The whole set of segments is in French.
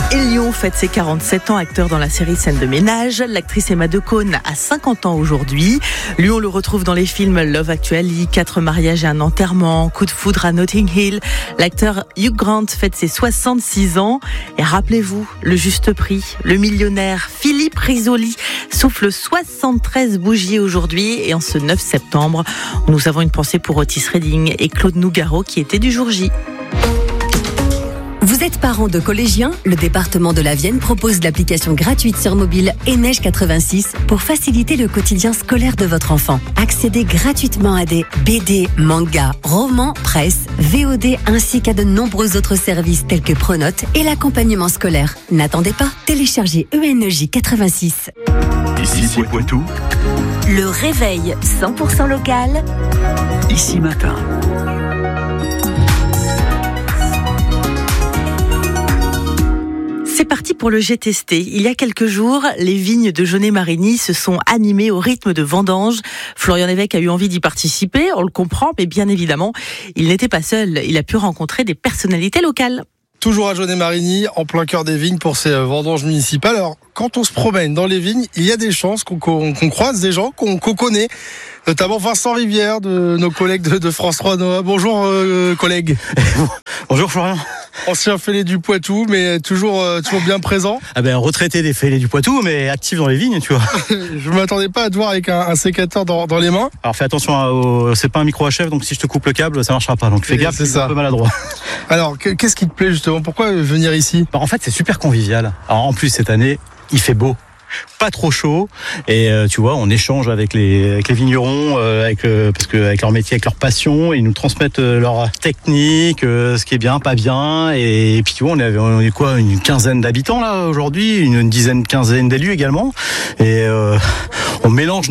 Et Lyon fête ses 47 ans, acteur dans la série Scène de ménage. L'actrice Emma Decaune a 50 ans aujourd'hui. Lui, on le retrouve dans les films Love Actually, 4 mariages et un enterrement, Coup de foudre à Notting Hill. L'acteur Hugh Grant fête ses 66 ans. Et rappelez-vous, le juste prix, le millionnaire Philippe Risoli souffle 73 bougies aujourd'hui. Et en ce 9 septembre, nous avons une pensée pour Otis Redding et Claude Nougaro qui étaient du jour J. Vous êtes parent de collégiens? Le département de la Vienne propose l'application gratuite sur mobile Neige 86 pour faciliter le quotidien scolaire de votre enfant. Accédez gratuitement à des BD, mangas, romans, presse, VOD ainsi qu'à de nombreux autres services tels que Pronote et l'accompagnement scolaire. N'attendez pas, téléchargez Neige 86. Ici c'est Poitou. Le réveil 100% local. Ici matin. C'est parti pour le J'ai testé. Il y a quelques jours, les vignes de Jaunet-Marigny se sont animées au rythme de vendange. Florian Lévesque a eu envie d'y participer, on le comprend, mais bien évidemment, il n'était pas seul. Il a pu rencontrer des personnalités locales. Toujours à Jaunet-Marigny, en plein cœur des vignes pour ces vendanges municipales. Alors, quand on se promène dans les vignes, il y a des chances qu'on croise des gens qu'on connaît, notamment Vincent Rivière, de nos collègues de France 3 Noah. Bonjour collègue. Bonjour Florian. Ancien fêlé du Poitou, mais toujours bien présent. Ah ben retraité des fêlés du Poitou, mais actif dans les vignes, tu vois. Je m'attendais pas à te voir avec un sécateur dans les mains. Alors fais attention, c'est pas un micro HF, donc si je te coupe le câble, ça marchera pas. Donc fais gaffe, c'est un peu maladroit. Alors qu'est-ce qui te plaît justement? Pourquoi venir ici? En fait, c'est super convivial. Alors en plus cette année, il fait beau. Pas trop chaud et tu vois, on échange avec les vignerons parce que avec leur métier, avec leur passion, ils nous transmettent leur technique, ce qui est bien, pas bien, et puis tu vois, on est quoi, une quinzaine d'habitants là aujourd'hui, une quinzaine d'élus également, et on mélange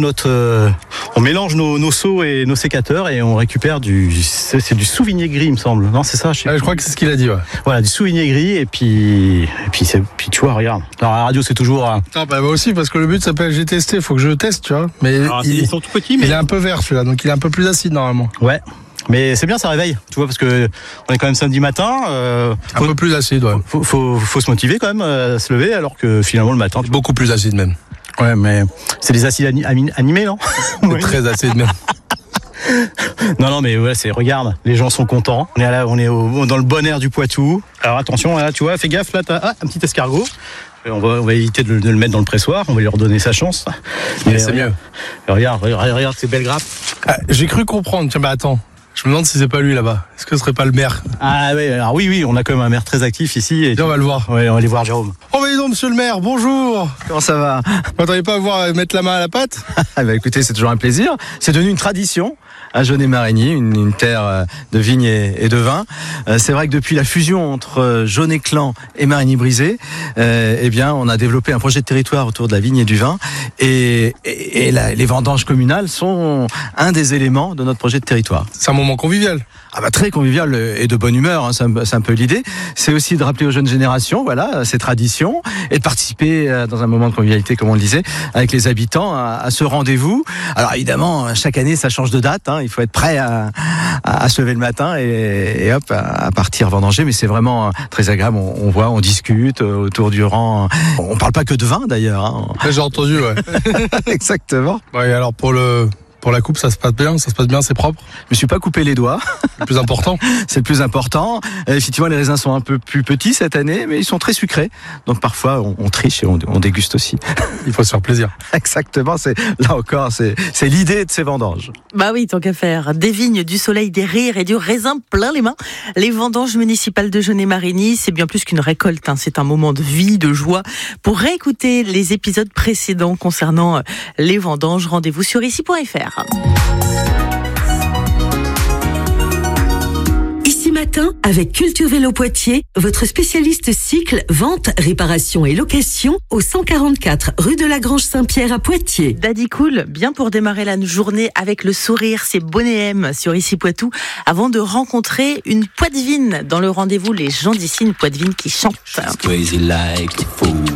nos seaux et nos sécateurs et on récupère c'est du Sauvigné gris, il me semble. Non, c'est ça, je crois que c'est ce qu'il a dit, ouais. Voilà, du Sauvigné gris et puis tu vois, regarde. Alors la radio, c'est toujours moi aussi, parce que le but s'appelle J'ai testé, faut que je teste, tu vois. Mais ils sont tout petits, mais il est un peu vert celui-là, donc il est un peu plus acide normalement. Ouais. Mais c'est bien, ça réveille, tu vois, parce que on est quand même samedi matin. Un peu plus acide, ouais. Faut se motiver quand même à se lever, alors que finalement le matin. Beaucoup plus acide même. Ouais, mais c'est des acides animés, non? Oui. Très acide même. Non, mais ouais, regarde, les gens sont contents. On est dans le bon air du Poitou. Alors attention, là, tu vois, fais gaffe, là, t'as un petit escargot. On va éviter de le mettre dans le pressoir, on va lui redonner sa chance. Mais c'est mieux. Regarde ces belles grappes. J'ai cru comprendre, tiens, attends. Je me demande si c'est pas lui là-bas. Est-ce que ce serait pas le maire? Ah oui, alors oui, on a quand même un maire très actif ici. Et on va le voir. Ouais, on va aller voir Jérôme. Oh bah dis donc, monsieur le maire, bonjour. Comment ça va? Vous m'attendez pas à voir mettre la main à la pâte? Écoutez, c'est toujours un plaisir. C'est devenu une tradition à Jaunet-Marigny, une terre de vignes et de vin. C'est vrai que depuis la fusion entre Jaunet-Clan et Marigny-Brisé, on a développé un projet de territoire autour de la vigne et du vin. Et les vendanges communales sont un des éléments de notre projet de territoire. C'est un moment convivial. Très convivial et de bonne humeur, hein, c'est un peu l'idée. C'est aussi de rappeler aux jeunes générations, voilà, ces traditions, et de participer dans un moment de convivialité, comme on le disait, avec les habitants à ce rendez-vous. Alors évidemment, chaque année, ça change de date, hein, il faut être prêt à se lever le matin et hop, à partir vendanger, mais c'est vraiment très agréable. On discute autour du rang. On parle pas que de vin d'ailleurs. Hein. J'ai entendu, ouais. Exactement. Ouais, alors pour la coupe, ça se passe bien, c'est propre. Je me suis pas coupé les doigts. Le plus important. C'est le plus important. Effectivement, les raisins sont un peu plus petits cette année, mais ils sont très sucrés. Donc parfois, on triche et on déguste aussi. Il faut se faire plaisir. Exactement. Là encore, c'est l'idée de ces vendanges. Bah oui, tant qu'à faire. Des vignes, du soleil, des rires et du raisin plein les mains. Les vendanges municipales de Jaunet-Marigny, c'est bien plus qu'une récolte. Hein. C'est un moment de vie, de joie. Pour réécouter les épisodes précédents concernant les vendanges, rendez-vous sur ici.fr. Ici matin, avec Culture Vélo Poitiers, votre spécialiste cycle, vente, réparation et location au 144 rue de la Grange Saint-Pierre à Poitiers. Daddy Cool, bien pour démarrer la journée avec le sourire, c'est Bonnet M sur Ici Poitou, avant de rencontrer une poitevine dans le rendez-vous Les gens d'ici, une poitevine qui chante.